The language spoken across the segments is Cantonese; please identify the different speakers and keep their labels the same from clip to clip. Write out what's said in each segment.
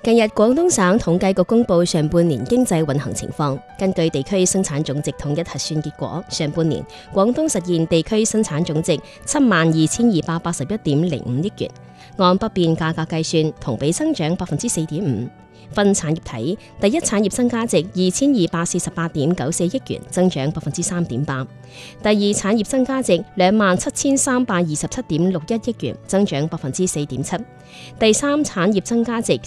Speaker 1: 近日，廣東省統計局公布上半年經濟運行情況。根據地區生產總值統一核算結果，上半年廣東實現地區生產總值72,281.05億元，按不變價格計算，同比增長4.5%。分產業睇，第一產業增加值2,248.94億元，增長3.8%；第二產業增加值27,327.61億元，增長4.7%；第三產業增加值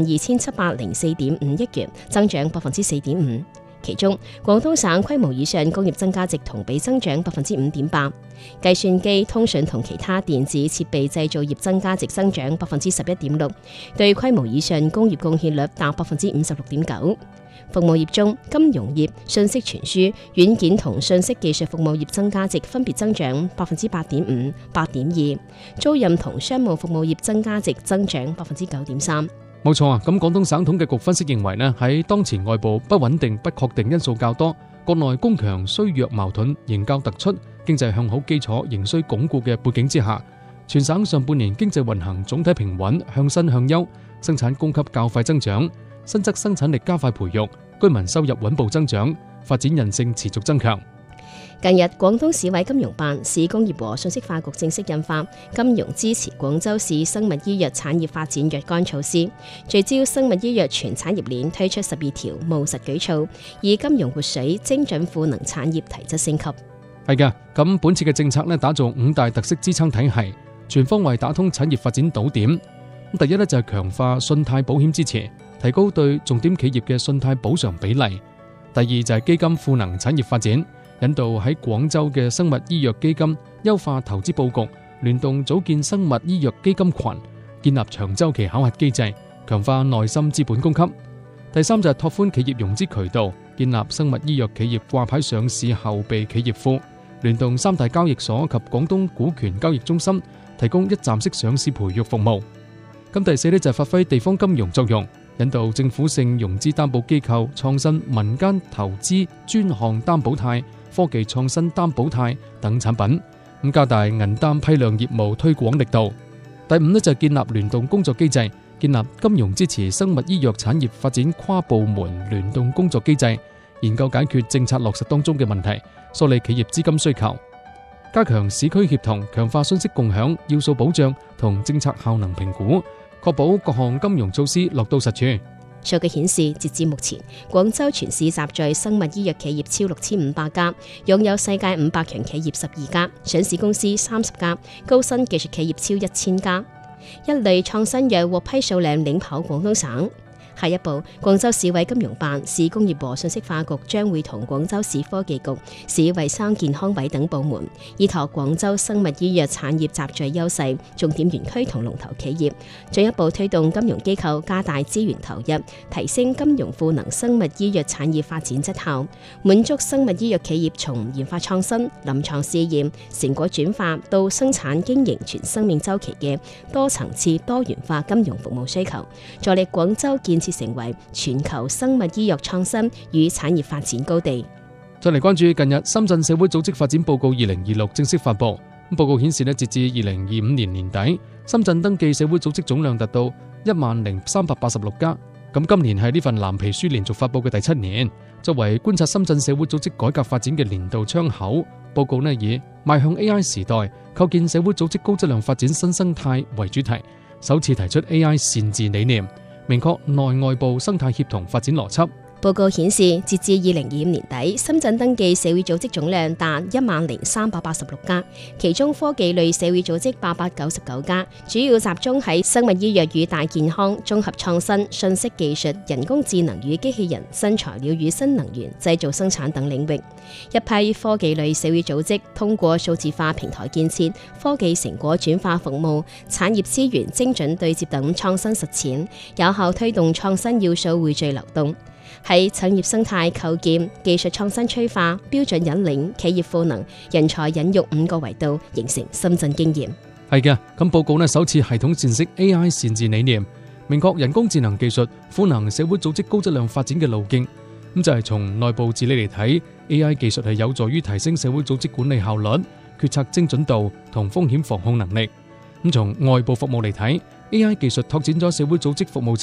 Speaker 1: 42,704.5億元，增長4.5%。其中，廣東省規模以上工業增加值同比增長5.8%，計算機、通訊同其他電子設備製造業增加值增長11.6%，對規模以上工業貢獻率達56.9%。服務業中，金融業、信息傳輸、軟件同信息技術服務業增加值分別增長8.5%、8.2%，租賃同商務服務業增加值增長9.3%。
Speaker 2: 冇錯啊！咁廣東省統計局分析認為呢，喺當前外部不穩定、不確定因素較多，國內供強需弱矛盾仍較突出，經濟向好基礎仍需鞏固嘅背景之下，全省上半年經濟運行總體平穩，向新向優，生產供給較快增長，新增生產力加快培育，居民收入穩步增長，發展韌性持續增強。
Speaker 1: 近日，廣東市委金融辦、市工業和信息化局正式印發《金融支持廣州市生物醫藥產業發展若干措施》，聚焦生物醫藥全產業鏈，推出12條務實舉措，以金融活水精準賦能產業提質升級。
Speaker 2: 係嘅，咁本次嘅政策打造5大特色支撐體系，全方位打通產業發展島點。第一就係強化信貸保險支持，提高對重點企業嘅信貸補償比例。第二就係基金賦能產業發展，引導喺廣州嘅生物醫藥基金優化投資佈局，聯動組建生物醫藥基金群，建立長週期考核機制，強化內心資本供給。第三就係拓寬企業融資渠道，建立生物醫藥企業掛牌上市後備企業庫，聯動3大交易所及廣東股權交易中心，提供一站式上市培育服務。咁第四就係發揮地方金融作用，引導政府性融資擔保機構創新民間投資專項擔保貸、科技創新擔保貸等產品，咁加大銀擔批量業務推廣力度。第五就係建立聯動工作機制，建立金融支持生物醫藥產業發展跨部門聯動工作機制，研究解決政策落實當中嘅問題，梳理企業資金需求，加強市區協同，強化信息共享、要素保障同政策效能評估，確保各項金融措施落到實處。
Speaker 1: 數據顯示，截至目前，廣州全市集聚生物醫藥企業超6500家，擁有世界500強企業12家，上市公司30家，高新技術企業超1000家。一類創新藥獲批數量領跑廣東省。下一步，廣州市委金融辦、市工業和信息化局將會同廣州市科技局、市衛生健康委等部門，依託廣州生物醫藥產業集聚優勢、重點園區同龍頭企業，進一步推動金融機構加大資源投入，提升金融賦能生物醫藥產業發展質效，滿足生物醫藥企業從研發創新、臨床試驗、成果轉化到生產經營全生命週期嘅多層次多元化金融服務需求，助力廣州建設成為全球生物醫藥創新與產業發展高地。
Speaker 2: 再嚟關注近日深圳社會組織發展報告2026正式發布。報告顯示截至2025年年底，深圳登記社會組織總量達到10,386家。咁今年係呢份藍皮書連續發布嘅第7年，作為觀察深圳社會組織改革發展嘅年度窗口。報告以邁向 AI 時代，構建社會組織高質量發展新生態為主題，首次提出 AI 善治理念，明確內外部生態協同發展邏輯。
Speaker 1: 報告顯示，截至2025年底，深圳登記社會組織總量達10,386家，其中科技類社會組織899家，主要集中喺生物醫藥與大健康、綜合創新、信息技術、人工智能與機器人、新材料與新能源、製造生產等領域。一批科技類社會組織通過數字化平台建設、科技成果轉化服務、產業資源精準對接等創新實踐，有效推動創新要素匯聚流動。喺產業生態構建、技術創新催化、標準引領、企業賦能、人才引育5個維度，形成深圳經驗。
Speaker 2: 係嘅，咁報告首次系統闡釋 AI 善治理念，明確人工智能技術賦能社會組織高質量發展嘅路徑。咁就係從內部治理嚟睇 ，AI 技術係有助於提升社會組織管理效率、決策精準度同風險防控能力。咁從外部服務嚟睇，AI 技術拓展咗社會組織服務